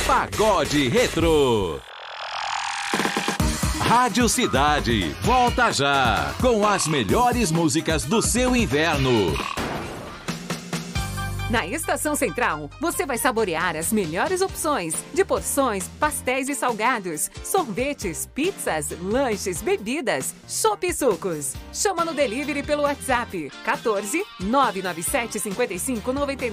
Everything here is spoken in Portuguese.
Pagode Retrô. Rádio Cidade, volta já, com as melhores músicas do seu inverno. Na Estação Central, você vai saborear as melhores opções de porções, pastéis e salgados, sorvetes, pizzas, lanches, bebidas, chopp e sucos. Chama no delivery pelo WhatsApp 14 997 55 99